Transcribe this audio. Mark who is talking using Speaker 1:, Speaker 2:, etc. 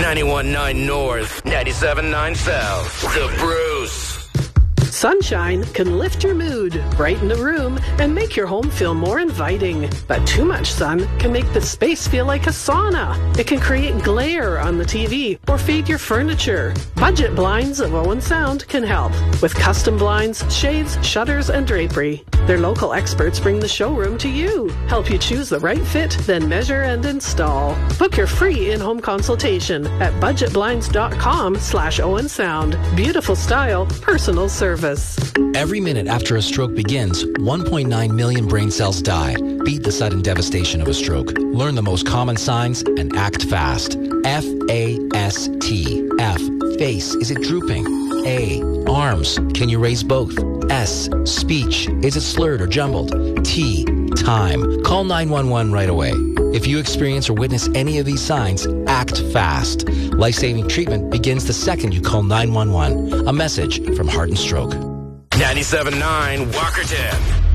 Speaker 1: 91.9 North, 97.9 South. The Bruce.
Speaker 2: Sunshine can lift your mood, brighten a room, and make your home feel more inviting. But too much sun can make the space feel like a sauna. It can create glare on the TV or fade your furniture. Budget Blinds of Owen Sound can help with custom blinds, shades, shutters, and drapery. Their local experts bring the showroom to you, help you choose the right fit, then measure and install. Book your free in-home consultation at budgetblinds.com/Owen Sound. Beautiful style, personal service.
Speaker 3: Every minute after a stroke begins, 1.9 million brain cells die. Beat the sudden devastation of a stroke. Learn the most common signs and act fast. F-A-S-T. F. Face. Is it drooping? A. Arms. Can you raise both? S. Speech. Is it slurred or jumbled? T. Time. Call 911 right away. If you experience or witness any of these signs, act fast. Life-saving treatment begins the second you call 911. A message from Heart and Stroke.
Speaker 1: 97.9 Walkerton.